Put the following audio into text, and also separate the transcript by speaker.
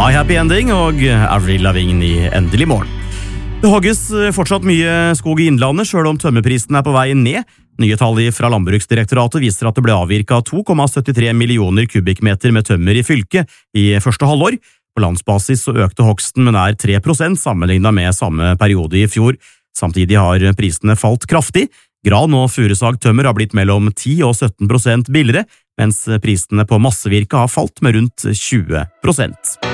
Speaker 1: My Happy Ending og Avril Lavigne i Endelig morgen. Det hogges fortsatt mye skog i innlandet, selv om tømmerprisen på vei ned. Nye tall fra Landbruksdirektoratet viser at det ble avvirket 2,73 millioner kubikkmeter med tømmer i fylket i første halvår. På landsbasis så økte hogsten med nær 3% sammenlignet med samme periode i fjor. Samtidig har prisene falt kraftig. Gran og furusagtømmer har blitt mellom 10 og 17% billigere, mens prisene på massevirke har falt med rundt 20%.